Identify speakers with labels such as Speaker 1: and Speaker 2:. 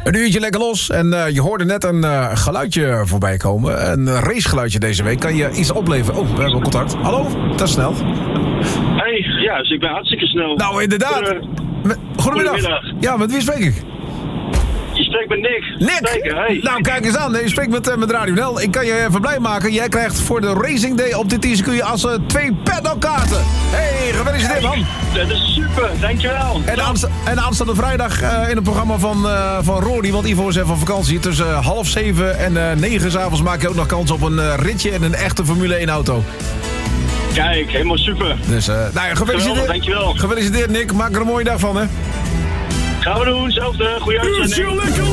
Speaker 1: Een uurtje lekker los en je hoorde net een geluidje voorbij komen. Een racegeluidje deze week. Kan je iets opleveren? Oh, we hebben contact. Hallo? Dat is snel.
Speaker 2: Hey, ja, dus ik ben hartstikke snel.
Speaker 1: Nou, inderdaad. Goedemiddag. Ja, met wie spreek ik?
Speaker 2: Je spreekt met Nick.
Speaker 1: Nick?
Speaker 2: Zeker, hey.
Speaker 1: Nou, kijk eens aan. Nee, je spreekt met Radio NL. Ik kan je even blij maken. Jij krijgt voor de Racing Day op dit circuit als 2 paddockkaarten. Hey, gefeliciteerd man.
Speaker 2: Dat is super, dankjewel.
Speaker 1: En aanstaande vrijdag in het programma van Rory, want Ivo is even op vakantie. Tussen 6:30 en 9 s'avonds maak je ook nog kans op een ritje in een echte Formule 1 auto.
Speaker 2: Kijk, helemaal super.
Speaker 1: Dus, nou ja, gefeliciteerd.
Speaker 2: Dankjewel.
Speaker 1: Gefeliciteerd Nick. Maak er een mooie dag van, hè.
Speaker 2: Gaan we doen, hetzelfde. Goeie uitzending.